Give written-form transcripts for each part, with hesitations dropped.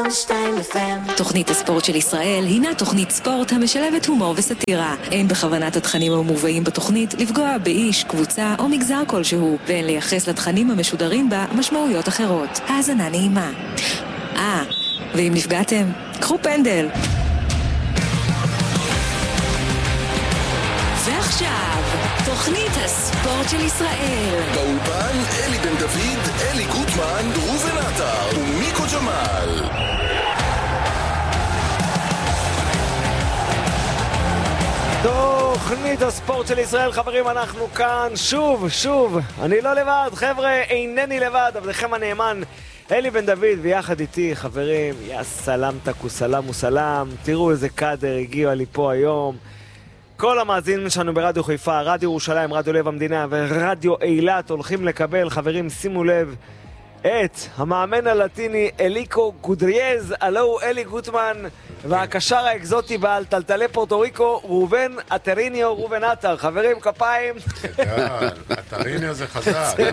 תוכנית הספורט של ישראל הינה תוכנית ספורט המשלבת הומור וסטירה. אין בכוונת התכנים המובאים בתוכנית לפגוע באיש, קבוצה או מגזר כלשהו, ואין לייחס לתכנים המשודרים בה משמעויות אחרות. האזנה נעימה. ואם נפגעתם, קחו פנדל. ועכשיו, תוכנית הספורט של ישראל. באולפן אלי בן דוד, אלי גוטמן, ראובן עטר ומיקו ג'מאל. תוכנית הספורט של ישראל, חברים, אנחנו כאן שוב. אני לא לבד, חבר'ה, אינני לבד, עבדכם הנאמן אלי בן דוד, ויחד איתי, חברים, יא סלאם תקו סלאם וסלאם. תראו איזה קאדר הגיע לי פה היום. כל המאזינים שלנו ברדיו חיפה, רדיו ירושלים, רדיו לב המדינה ורדיו אילת הולכים לקבל, חברים, שימו לב, את המאמן הלטיני אליקו גודריאז, הלו אלי גוטמן, והקשר האקזוטי בעל טלטלי פורטוריקו, ראובן עטריניו, ראובן עטר. חברים, כפיים. עטריניו זה חזק.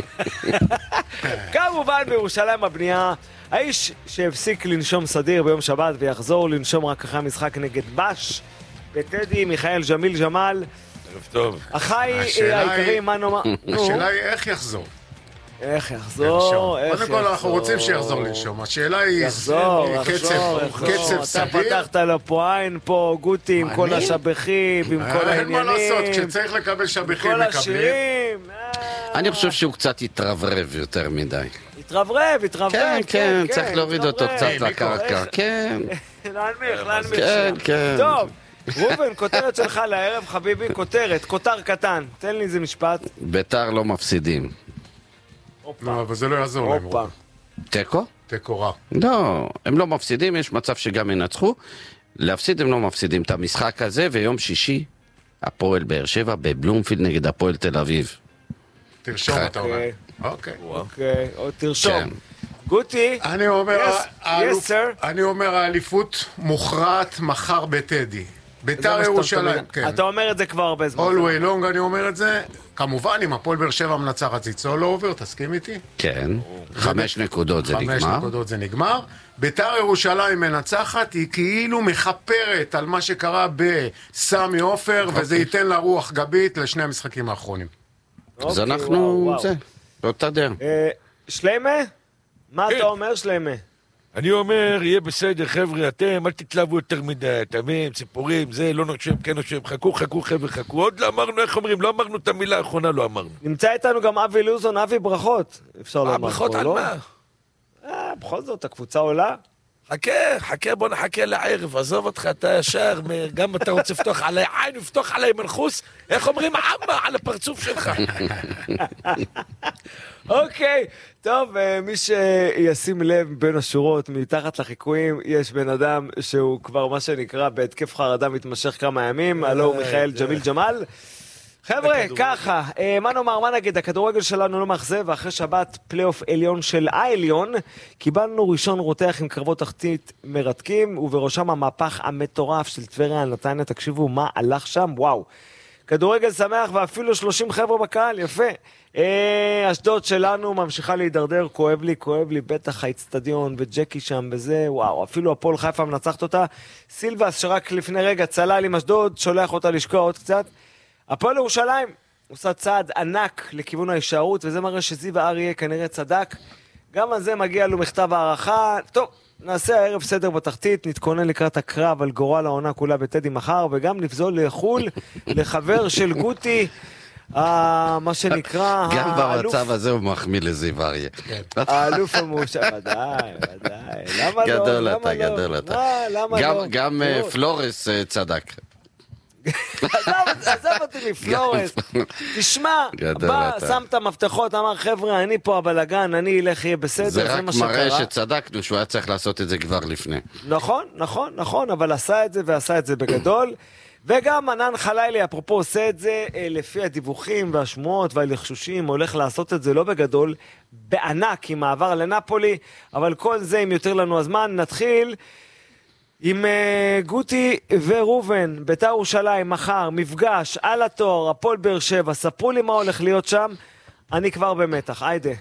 כמובן בירושלים הבנייה, האיש שהפסיק לנשום סדיר ביום שבת ויחזור לנשום רק אחרי המשחק נגד בש בטדי, מיכאל ג'מיל ג'מאל. ערב טוב. אחי העיקרי, מה נאמר? השאלה היא איך יחזור. איך יחזור? קודם כל אנחנו רוצים שיחזור לנשום. השאלה היא קצב סביר. אתה פתחת לו פה עין פה, גוטי עם כל השבחים, עם כל העניינים. אין מה לעשות, כשצריך לקבל שבחים כל מקבלים. השירים. אני חושב שהוא קצת יתרברב יותר מדי. יתרברב. כן, צריך להוריד אותו קצת לקרקע. כן. להנמיך. כן. טוב, ראובן, כותרת שלך לערב, חביבי, כותר קטן. תן לי איזה משפט. ביתר לא מפסידים. לא, אבל זה לא יעזור להם. תיקו? תיקו רע. לא, הם לא מפסידים, יש מצב שגם ינצחו. להפסיד הם לא מפסידים את המשחק הזה, ויום שישי, הפועל באר שבע בבלומפילד נגד הפועל תל אביב. תרשום אתה אומר. אוקיי, תרשום. גוטי, אני אומר האליפות מוכרעת מחר בטדי. ביתר ירושלים. אתה אומר את זה כבר הרבה זמן. all way long אני אומר את זה. כמובן, אם הפועל באר שבע מנצחת ציצו לא עובר, תסכים איתי? כן, 5 נקודות זה נגמר. 5 נקודות זה נגמר. ביתר ירושלים מנצחת, היא כאילו מחפרת על מה שקרה בסמי עופר, וזה ייתן לה רוח גבית לשני המשחקים האחרונים. אז אנחנו, זה, באותה דרך. שלמה? מה אתה אומר, שלמה? אני אומר, יהיה בסדר, חבר'ה, אתם, אל תתלהבו יותר מדי, אתם, ציפורים, זה, לא נושם, כן נושם, חכו, חבר'ה, חכו. עוד לא אמרנו, איך אומרים, לא אמרנו את המילה האחרונה, לא אמרנו. נמצא איתנו גם אבי לוזון, אבי ברכות. אפשר לומר. ברכות על מה? בכל זאת, הקבוצה עולה. חכה, בוא נחכה לערב, עזוב אותך, אתה ישר, גם אתה רוצה לפתוח עליי עין, לפתוח עליי מנחוס, איך אומרים, עמה, על הפרצוף שלך. אוקיי, טוב, מי שישים לב בין השורות, מתחת לחיקויים, יש בן אדם שהוא כבר מה שנקרא בהתקף חרדה מתמשך כמה ימים, הלו הוא מיכאל ג'מיל ג'מאל. חבר'ה, ככה, מה נאמר, מה נגיד, הכדורגל שלנו לא מאכזב, ואחרי שבת פלייאוף עליון של העליון, קיבלנו ראשון רותח עם קרבות תחתית מרתקים, ובראשם המהפך המטורף של טבריה על נתניה. תקשיבו מה הלך שם, וואו. כדורגל שמח ואפילו 30 חבר'ה בקהל, יפה. אשדוד שלנו ממשיכה להידרדר, כואב לי, בטח האצטדיון וג'קי שם בזה, וואו, אפילו הפועל חיפה מנצחת אותה. סילבס שרק לפני רגע צלל עם אשדוד, שולח אותה לשקוע עוד קצת. הפועל ירושלים עושה צעד ענק לכיוון ההישארות, וזה מראה שזיו אריה כנראה צדק. גם על זה מגיע לו מכתב הערכה. טוב, נעשה הערב סדר בתחתית, נתכונן לקראת הקרב על גורל העונה כולה בטדי מחר, וגם נפזול לחול לחבר של גוטי, מה שנקרא גם במצב הזה הוא מחמיא לזיו אריה. האלוף המאושר, ודאי. למה לא? גדול אתה. גם פלורס צדק. עזב אותי מפלורס. תשמע, בא, שם את המפתחות, אמר חבר'ה, אני פה הבלגן, אני אלך, יהיה בסדר. זה רק מראה שצדקנו שהוא היה צריך לעשות את זה כבר לפני. נכון, אבל עשה את זה בגדול. וגם ענן חלילי, אפרופו, עושה את זה לפי הדיווחים והשמועות והלחשושים, הולך לעשות את זה לא בגדול, בענק עם מעבר לנפולי, אבל כל זה אם יותר לנו הזמן, נתחיל עם גוטי וראובן, ביתר ירושלים, מחר, מפגש על התואר, הפועל באר שבע, ספרו לי מה הולך להיות שם, אני כבר במתח, היידה.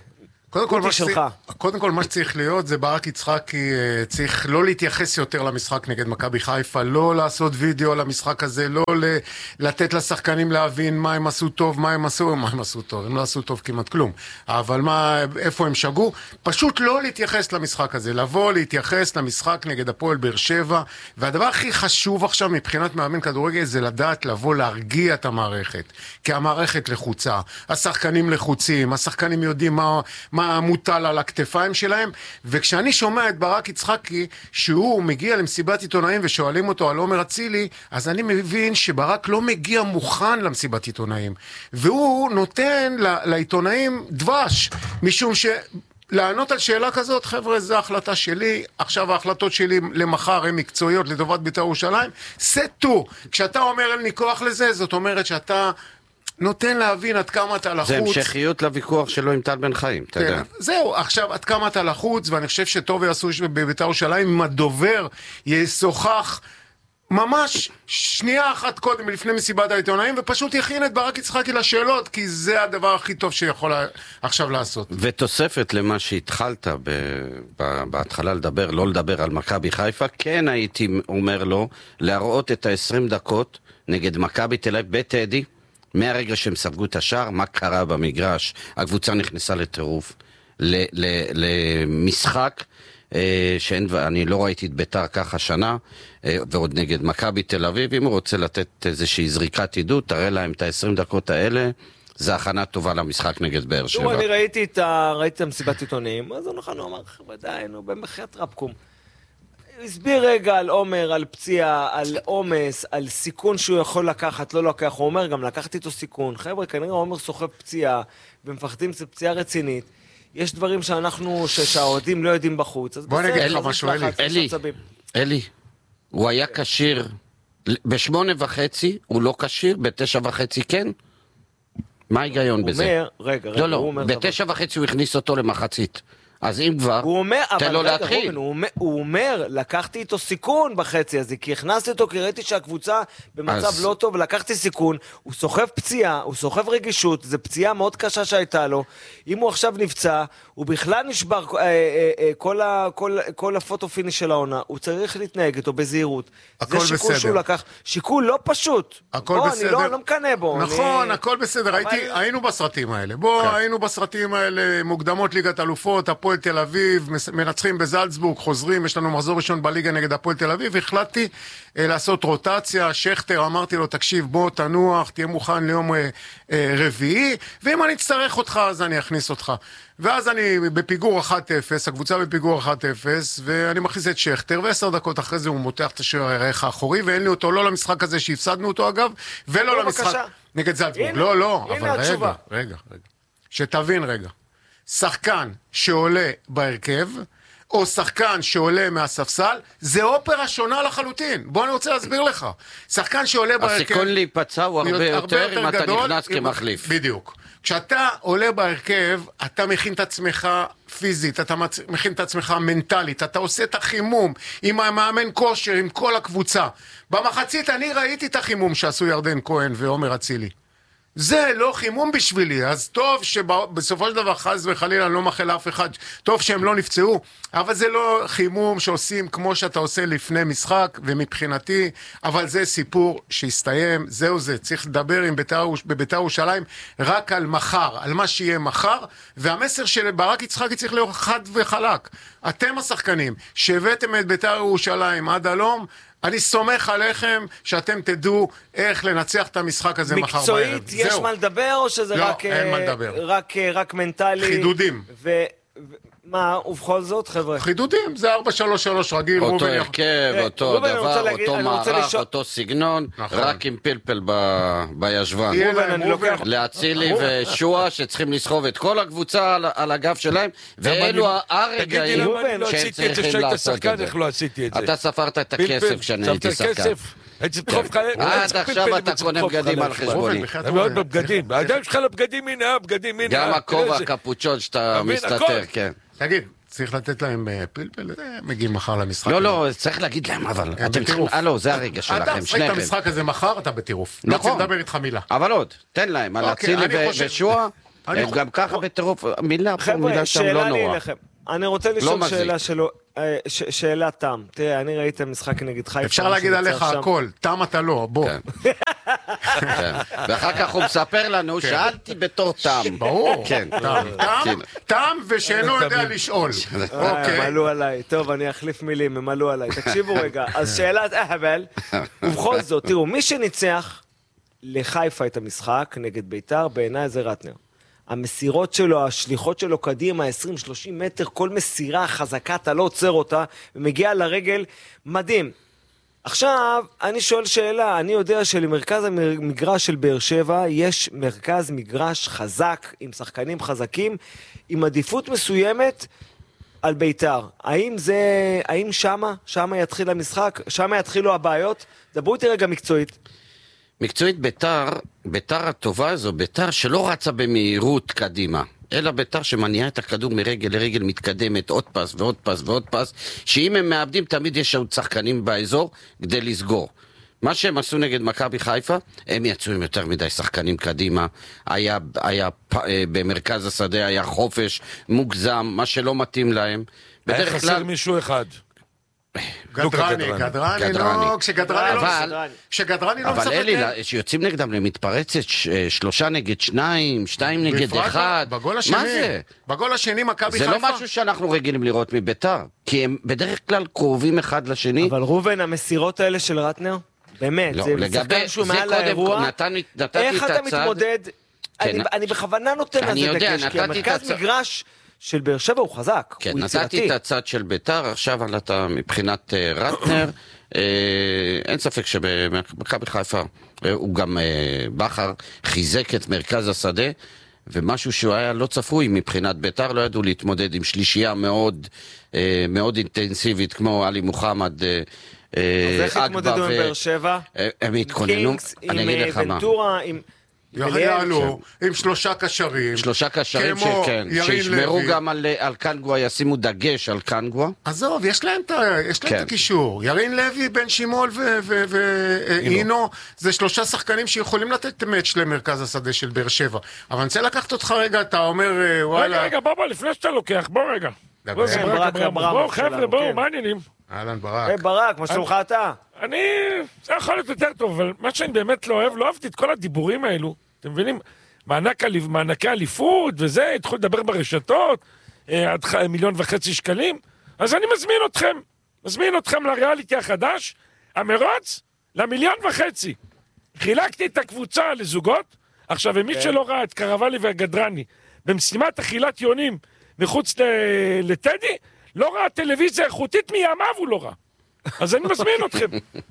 קודם כל מה שצריך להיות זה ברק יצחקי צריך לא להתייחס יותר למשחק נגד מכבי חיפה, לא לעשות וידאו על המשחק הזה, לא לתת לשחקנים להבין מה הם עשו טוב, מה הם עשו טוב, הם לא עשו טוב כמעט כלום, אבל איפה הם שגו, פשוט לא להתייחס למשחק הזה, לבוא להתייחס למשחק נגד הפועל באר שבע, והדבר הכי חשוב עכשיו מבחינת מאמן כדורגל זה לדעת לבוא להרגיע את המערכת, כי המערכת לחוצה, השחקנים לחוצים, השחקנים יודעים מה מוטל על הכתפיים שלהם, וכשאני שומע את ברק יצחקי שהוא מגיע למסיבת עיתונאים ושואלים אותו על עומר אצילי, אז אני מבין שברק לא מגיע מוכן למסיבת עיתונאים, והוא נותן לעיתונאים דבש, משום לענות על שאלה כזאת, חבר'ה, זו החלטה שלי, עכשיו ההחלטות שלי למחר הן מקצועיות לטובת בית"ר ירושלים, סטו, כשאתה אומר אין לי כוח לזה, זאת אומרת שאתה נותן להבין עד כמה אתה לחוץ. זה המשכיות לוויכוח שלו עם טל בן חיים, אתה יודע. זהו, עכשיו עד כמה אתה לחוץ, ואני חושב שטוב יעשו בבית"ר ירושלים, אם הדובר ישוחח ממש שנייה אחת קודם לפני מסיבת העיתונאים, ופשוט יכין את ברק יצחקי לשאלות, כי זה הדבר הכי טוב שיכול עכשיו לעשות. ותוספת למה שהתחלת בהתחלה לדבר, לא לדבר על מכבי חיפה, כן הייתי אומר לו להראות את ה-20 דקות נגד מכבי תל אביב בטדי, מהרגע שהם ספגו את השער, מה קרה במגרש, הקבוצה נכנסה לטירוף, למשחק, שאני לא ראיתי את ביתר ככה שנה, ועוד נגד מכבי תל אביב, אם הוא רוצה לתת איזושהי זריקת עידוד, תראה להם את ה-20 דקות האלה, זה הכנה טובה למשחק נגד באר שבע. אני ראיתי את המסיבת עיתונים, אז הוא אמר, ודאי, במחיית רבקום. הסביר רגע על עומר, על פציעה, על עומס, על סיכון שהוא יכול לקחת, לא לקח, הוא אומר גם לקחתי איתו סיכון. חבר'ה, כנראה עומר סוחב פציעה, ומפחדים זה פציעה רצינית. יש דברים שהאוהדים לא יודעים בחוץ. בוא נגיד לך משהו, אלי, הוא היה קשיר, ב8:30 הוא לא קשיר, ב9:30 כן? מה ההיגיון בזה? רגע, לא, ב9:30 הוא הכניס אותו למחצית. אז אם כבר, תן לו להתחיל. הוא אומר, לקחתי איתו סיכון בחצי הזה, כי הכנסתי אותו, כי ראיתי שהקבוצה במצב לא טוב, לקחתי סיכון, הוא סוחב פציעה, הוא סוחב רגישות, זו פציעה מאוד קשה שהייתה לו, אם הוא עכשיו נפצע, הוא בכלל נשבר כל הפוטופיניש של העונה, הוא צריך להתנהג איתו בזהירות. הכל בסדר. זה שיקול שהוא לקח, שיקול לא פשוט. הכל בסדר. אני לא מקנה בו. נכון, הכל בסדר, היינו בסרטים האלה. היינו בסרטים האלה, מוקדמות ליגת אלופות, הפועל תל אביב, מנצחים בזלצבורג, חוזרים, יש לנו מחזור ראשון בליגה נגד הפועל תל אביב, החלטתי לעשות רוטציה, שכטר, אמרתי לו, תקשיב, בוא תנוח, תהיה מוכן ליום רביעי, ואם אני אצטרך אותך, אז אני אכניס אותך. ואז אני בפיגור 1-0, הקבוצה בפיגור 1-0, ואני מכניס את שכטר, ו10 דקות אחרי זה הוא מותח את השוער הערך האחורי, ואין לי אותו לא למשחק הזה שהפסדנו אותו אגב, ולא למשחק נגד זלצבורג. לא, אבל רגע. שתבין רגע. שחקן שעולה בהרכב, או שחקן שעולה מהספסל, זה אופרה שונה לחלוטין. בוא אני רוצה להסביר לך. שחקן שעולה בהרכב... הסיכון להיפצע הוא הרבה יותר אם אתה נכנס כמחליף. בדיוק. כשאתה עולה בהרכב, אתה מכין את עצמך פיזית, אתה מכין את עצמך מנטלית, אתה עושה את החימום עם המאמן כושר, עם כל הקבוצה. במחצית אני ראיתי את החימום שעשו ירדן כהן ועומר אצילי. זה לא חימום בשבילי, אז טוב שבסופו של דבר חס וחלילה אני לא מאחל לאף אחד, טוב שהם לא נפצעו, אבל זה לא חימום שעושים כמו שאתה עושה לפני משחק, ומבחינתי, אבל זה סיפור שהסתיים, זהו זה, צריך לדבר בבית"ר ירושלים רק על מחר, על מה שיהיה מחר, והמסר של ברק יצחקי צריך להיות חד וחלק. אתם השחקנים שהבאתם את בית"ר ירושלים עד הלום, אני סומך עליכם שאתם תדעו איך לנצח את המשחק הזה מחר בערב. מקצועית יש מה לדבר או שזה רק מנטלי? חידודים. מה, ובכל זאת, חבר'ה? חידודים, זה 4-3-3 רגיל. אותו הרכב, אותו דבר, אותו מערך, אותו סגנון, רק עם פלפל בישבן. להצילי ושועה שצריכים לסחוב את כל הקבוצה על הגב שלהם, ואלו הרגעים שהם צריכים לעשות את זה. אתה ספרת את הכסף כשאני הייתי שחקן. עד עכשיו אתה קונה בגדים על חשבוני. זה מאוד בבגדים. האדם שלך לבגדים הנה, הבגדים הנה. גם הכובע, הקפוצ'ון שאתה מסתתר, כן. תגיד, צריך לתת להם פלפל, מגיעים מחר למשחק. לא, צריך להגיד להם, אבל אתם צריכים, לא, זה הרגע שלכם, אתה משחק את המשחק הזה מחר, אתה בטירוף. לא צריך לדבר איתך מילה. אבל עוד, תן להם, על אצילי ושועה, הם גם ככה בטירוף, מילה פה, מילה שם לא נורא. אני רוצה לשאול שאלה שלו, שאלה תם. תראה, אני ראיתי משחק נגד חיפה. אפשר להגיד עליך הכל, תם אתה לא, בוא. ואחר כך הוא מספר לנו, שאלתי בתור תם. ברור, תם ושאינו יודע לשאול. הם עלו עליי, טוב, אני אחליף מילים, הם עלו עליי. תקשיבו רגע, אז שאלת אהבל, ובכל זאת, תראו, מי שניצח לחיפה את המשחק נגד ביתר, בעיניי זה רטנר. המסירות שלו, השליחות שלו קדימה, 20-30 מטר, כל מסירה חזקה, אתה לא עוצר אותה, ומגיע לרגל, מדהים. עכשיו, אני שואל שאלה, אני יודע שלמרכז המגרש של באר שבע, יש מרכז מגרש חזק, עם שחקנים חזקים, עם עדיפות מסוימת על ביתר. האם שמה יתחיל המשחק? שמה יתחילו הבעיות? דברו איתי רגע מקצועית. מקצועית ביתר הטובה הזו, ביתר שלא רצה במהירות קדימה, אלא ביתר שמניעה את הכדור מרגל לרגל מתקדמת, עוד פס ועוד פס ועוד פס, שאם הם מאבדים תמיד יש עוד שחקנים באזור כדי לסגור. מה שהם עשו נגד מכבי חיפה, הם יצאו עם יותר מדי שחקנים קדימה, היה במרכז השדה, היה חופש, מוגזם, מה שלא מתאים להם. היה חסר מישהו אחד. גדרני לא, כשגדרני לא אבל אלי, שיוצאים נגדם למתפרצת 3 נגד 2, 2 נגד 1, מה זה? בגול השני מכבי חיפה? זה לא משהו שאנחנו רגילים לראות מביתר, כי הם בדרך כלל קרובים אחד לשני. אבל רובן, המסירות האלה של רטנר, באמת, זה שחקן שהוא מעל האירוע, איך אתה מתמודד? אני בכוונה נותן על זה דגש, כי המרכז מגרש של באר שבע הוא חזק, כן, הוא יצירתי. נתתי את הצד של ביתר, עכשיו אתה מבחינת רטנר, אין ספק שבמכבי חיפה הוא גם בכר חיזק את מרכז השדה, ומשהו שהוא היה לא צפוי מבחינת ביתר, לא ידעו להתמודד עם שלישייה מאוד, מאוד אינטנסיבית, כמו אלי מוחמד, אז איך התמודדו עם באר שבע? הם התכוננו, אני אגיד לך מה. עם ונטורה, עם... יעלו עם 3 קשרים. 3 קשרים שישמרו גם על קנגווה, ישימו דגש על קנגווה. עזוב, יש להם את הקישור. ירין לוי, בן שימול ואינו, זה 3 שחקנים שיכולים לתת מאץ' למרכז השדה של באר שבע. אבל אני רוצה לקחת אותך רגע, אתה אומר וואלה... רגע, בוא, לפני שאתה לוקח, בוא רגע. בוא, חבר'ה, בואו, מה העניינים? אהלן ברק. ברק, מה שלומך אתה? זה יכול להיות יותר טוב, אבל מה שאני באמת לא אהבתי את כל הדיבורים האלו, אתם מבינים? מענקי אליפות וזה, התחילו לדבר ברשתות, עד 1.5 מיליון שקלים, אז אני מזמין אתכם לריאליטי החדש, המרוץ ל1.5 מיליון. חילקתי את הקבוצה לזוגות, עכשיו, ומי שלא ראה את קרבלי והגדרני, במשימת אכילת יונים מחוץ לטדי, לא ראה טלוויזיה איכותית מימיו, הוא לא ראה. אז אני מזמין אתכם.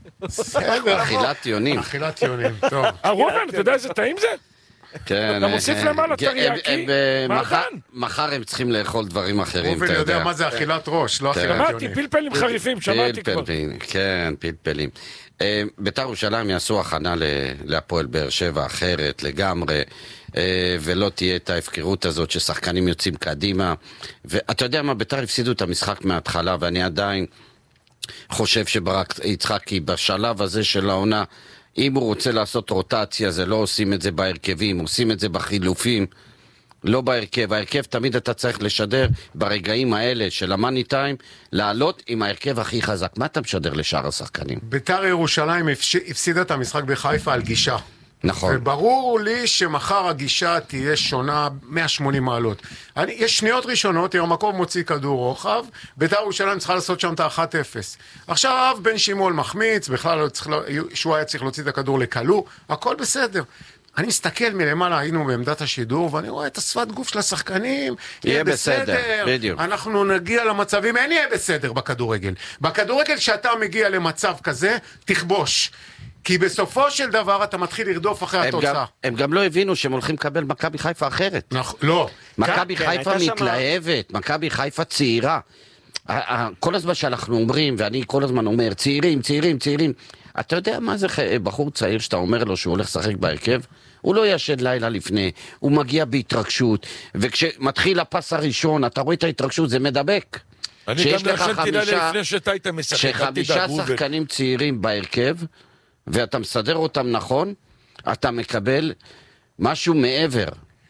אכילת יונים. אכילת יונים, טוב. רובן, אתה יודע איזה טעים זה? כן. אתה מוסיף למעלה טריאקי, מחר הם צריכים לאכול דברים אחרים, אתה יודע. רובן יודע מה זה אכילת ראש, לא אכילת יונים. שמעתי, פלפלים חריפים, שמעתי כבר. כן, פלפלים. בית"ר ירושלים יעשו הכנה להפועל באר שבע אחרת לגמרי, ולא תהיה את ההפקרות הזאת ששחקנים יוצאים קדימה. ואתה יודע מה, בית"ר הפסידו את המשחק מההתחלה, ואני עדיין חושב שברק יצחקי בשלב הזה של העונה, אם הוא רוצה לעשות רוטציה, זה לא עושים את זה בהרכבים, עושים את זה בחילופים, לא בהרכב. ההרכב תמיד אתה צריך לשדר ברגעים האלה של המאני טיים, לעלות עם ההרכב הכי חזק. מה אתה משדר לשאר השחקנים? בית"ר ירושלים הפסידה את המשחק בחיפה על גישה. נכון. וברור לי שמחר הגישה תהיה שונה 180 מעלות. יש שניות ראשונות, ירמקוב מוציא כדור רוחב, בית"ר ירושלים צריכה לעשות שם את ה-1-0. עכשיו בן שימול מחמיץ, בכלל שהוא היה צריך להוציא את הכדור לקלו, הכל בסדר. אני מסתכל מלמעלה, היינו בעמדת השידור, ואני רואה את השפת גוף של השחקנים, יהיה בסדר, בדיוק. אנחנו נגיע למצבים, אין יהיה בסדר בכדורגל. בכדורגל כשאתה מגיע למצב כזה, תכבוש. כי בסופו של דבר אתה מתחיל לרדוף אחרי התוצאה. הם גם לא הבינו שהם הולכים לקבל מכבי חיפה אחרת. לא. מכבי חיפה מתלהבת, מכבי חיפה צעירה. כל הזמן שאנחנו אומרים, ואני כל הזמן אומר, צעירים. אתה יודע מה זה בחור צעיר שאתה אומר לו שהוא הולך לשחק בהרכב? הוא לא ישן לילה לפני, הוא מגיע בהתרגשות, וכשמתחיל הפס הראשון, אתה רואה את ההתרגשות, זה מדבק. אני גם ישנתי לילה לפני שאתה היית משחק. שחמישה שחקנים צעירים בהרכב, ואתה מסדר אותם נכון, אתה מקבל משהו מעבר.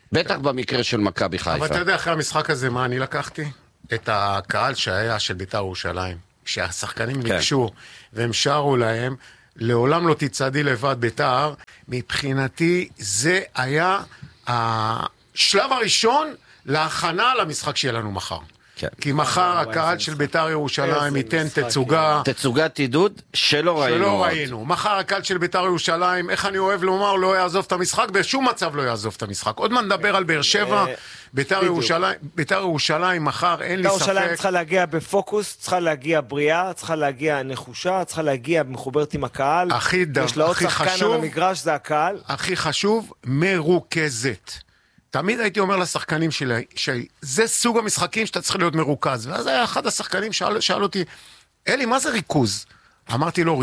בטח במקרה של מכבי חיפה. אבל אתה יודע, אחרי המשחק הזה, מה אני לקחתי? את הקהל שהיה של בית"ר ירושלים. כשהשחקנים ניגשו והם שרו להם, לעולם לא תצעדי לבד בית"ר, מבחינתי זה היה השלב הראשון להכנה למשחק שיהיה לנו מחר. כי מחר הקהל של בית"ר ירושלים ייתן תצוגה. תצוגת עידוד שלא ראינו. מחר הקהל של בית"ר ירושלים, איך אני אוהב לומר, לא יעזוב את המשחק, בשום מצב לא יעזוב את המשחק. עוד מה נדבר על באר שבע, בית"ר ירושלים, מחר, אין לי ספק. בית"ר ירושלים צריכה להגיע בפוקוס, צריכה להגיע בריאה, צריכה להגיע נחושה, צריכה להגיע מחוברת עם הקהל. יש לה עוד שחקן על המגרש, זה הקהל. הכי חשוב, מרוכזת. תמיד הייתי אומר לשחקנים שלי, שזה סוג המשחקים שאתה צריך להיות מרוכז. ואז היה אחד השחקנים שאל אותי, אלי, מה זה ריכוז? אמרתי לו,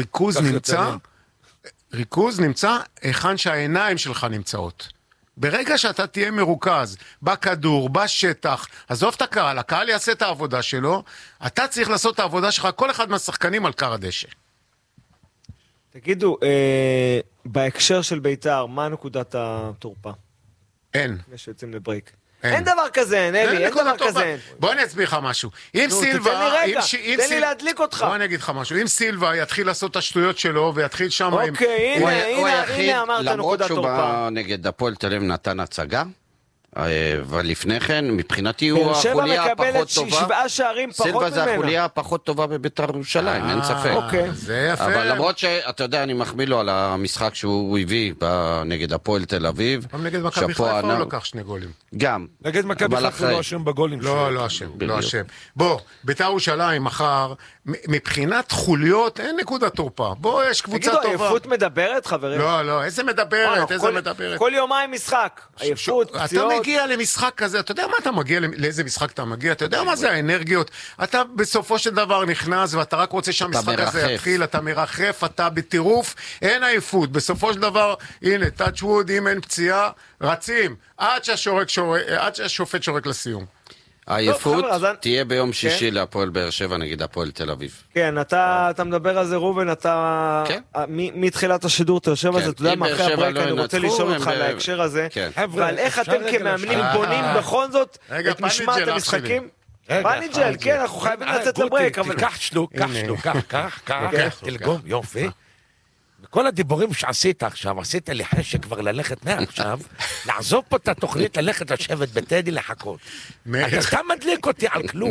ריכוז נמצא היכן שהעיניים שלך נמצאות. ברגע שאתה תהיה מרוכז, בכדור, בשטח, עזוב את הקהל, הקהל יעשה את העבודה שלו, אתה צריך לעשות את העבודה שלך, כל אחד מהשחקנים על קר הדשא. תגידו, בהקשר של בית"ר, מה נקודת התורפה? אין. יש יוצאים לברייק. אין דבר כזה, נלי, אין דבר כזה. בוא אני אסביר לך משהו. אם סילבה... תן לי להדליק אותך. בוא אני אגיד לך משהו. אם סילבה יתחיל לעשות את השטויות שלו, ויתחיל שם... אוקיי, הנה אמרת נקודת תורפה. למרות שהוא נגד הפועל תל אביב נתן הצגה, ולפני כן, מבחינתי הוא החוליה הפחות טובה. 7 שערים פחות ממנה. סילבה זה החוליה הפחות טובה בבית"ר ירושלים, אין ספק. זה יפה. אבל למרות שאתה יודע, אני מחמיא לו על המשחק שהוא הביא נגד הפועל תל אביב. גם נגד מכבי חיפה הוא לקח 2 גולים. גם. נגד מכבי חיפה לא אשם בגולים. לא אשם. בוא, בית"ר ירושלים מחר, מבחינת חוליות אין נקודת תורפה. בוא, יש קבוצה טובה. תגידו, עייפות מדברת, חברים? לא, איזה מדברת? כל יומיים משחק. עייפות, פציעות. מגיע למשחק כזה, אתה יודע מה אתה מגיע, לאיזה משחק אתה מגיע, אתה יודע מה זה האנרגיות, אתה בסופו של דבר נכנס ואתה רק רוצה שהמשחק הזה יתחיל, אתה מרחף, אתה בטירוף, אין עייפות, בסופו של דבר, הנה, touch wood, אם אין פציעה, רצים, עד שהשופט שורק לסיום. העייפות תהיה ביום שישי להפועל באר שבע נגד הפועל תל אביב. כן, אתה מדבר על זה ראובן, אתה מתחילת השידור אתה יושב על זה, אתה יודע מה אחרי הברייק אני רוצה לשאול אותך על ההקשר הזה, ועל איך אתם כמאמנים בונים בכל זאת את משמעת המשחקים. פניג'ל, כן, אנחנו חייבים לצאת לברייק. קח שלוק, תלגום, יופי. וכל הדיבורים שעשית עכשיו, עשית לי חשק כבר ללכת מעכשיו, לעזוב פה את התוכנית, ללכת לשבת בטדי לחכות. אתה סתם מדליק אותי על כלום.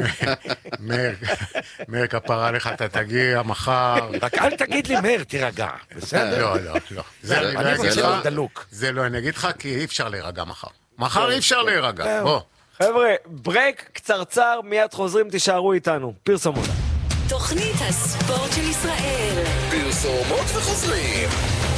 מאיר כפרה לך, אתה תגיע מחר. רק אל תגיד לי מאיר, תירגע, בסדר? לא. אני רוצה להיות דלוק. זה לא, אני אגיד לך, כי אי אפשר להירגע מחר. מחר אי אפשר להירגע, בוא. חבר'ה, ברייק קצרצר, מיד חוזרים, תישארו איתנו. פרסומות. תוכנית הספורט של ישראל. פרסומות וחוזרים.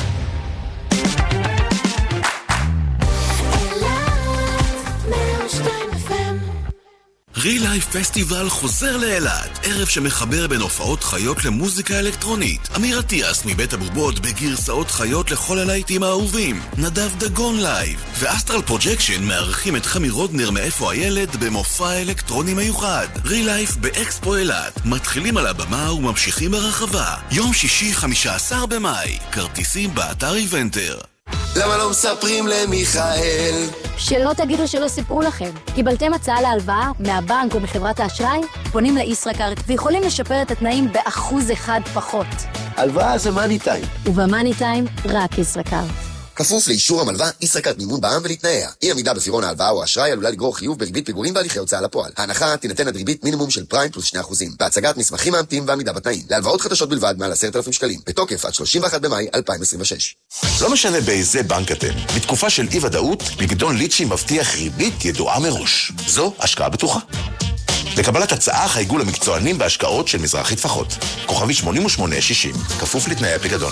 רילייף פסטיבל חוזר לאילת, ערב שמחבר בין הופעות חיות למוזיקה אלקטרונית. אמיר אטיאס מבית הבובות בגרסאות חיות לכל הלהיטים האהובים. נדב דגון לייב ואסטרל פרוג'קשן מארחים את חמי רודנר מאיפה הילד במופע אלקטרוני מיוחד. רילייף באקספו אילת, מתחילים על הבמה וממשיכים ברחבה. יום שישי 15 במאי, כרטיסים באתר איבנטר. למה לא מספרים למיכאל? שלא תגידו שלא סיפרו לכם. קיבלתם הצעה להלוואה מהבנק או מחברת האשראי? פונים לישראכרט ויכולים לשפר את התנאים ב1% פחות. הלוואה זה מאני טיים. ובמאני טיים רק ישראכרט. כפוף לאישור המלווה, ישראכרט מימון בע"מ ולתנאיה. אי עמידה בפירעון ההלוואה או האשראי עלולה לגרור חיוב בריבית פיגורים והליכי הוצאה לפועל. ההנחה תינתן עד ריבית מינימום של פריים פלוס 2%. בהצגת מסמכים מאמתים ועמידה בתנאים. להלוואות חדשות בלבד מעל 10,000 שקלים. בתוקף עד 31 במאי 2026. לא משנה באיזה בנק אתם. בתקופה של אי-ודאות, פיקדון ליצ'י מבטיח ריבית ידועה מראש. זו השקעה בטוחה. לקבלת הצעה חייגו למקצוענים בהשקעות של מזרחי טפחות. כוכבי 8860, כפוף לתנאי הפיקדון.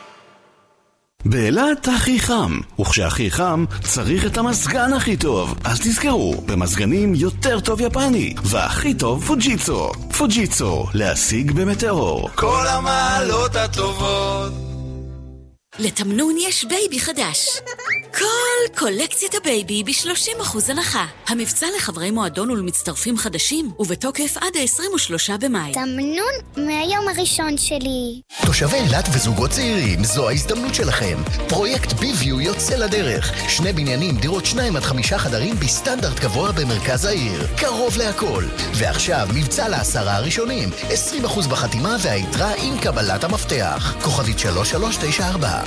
באילת הכי חם, וכשהכי חם צריך את המזגן הכי טוב. אז תזכרו, במזגנים יותר טוב יפני, והכי טוב פוג'יצו. פוג'יצו, להשיג במטאור. כל המעלות הטובות. לתמנון יש בייבי חדש. כל קולקציית הבייבי ב-30% הנחה. המבצע לחברי מועדון ולמצטרפים חדשים, ובתוקף עד ה-23 במאי. תמנון מהיום הראשון שלי. תושבי אילת וזוגות צעירים, זו ההזדמנות שלכם. פרויקט ביוויו יוצא לדרך. 2 בניינים, דירות 2 עד 5 חדרים בסטנדרט גבוה במרכז העיר. קרוב להכל. ועכשיו מבצע ל10 הראשונים. 20% בחתימה והיתרה עם קבלת המפתח. כוכבית 3394.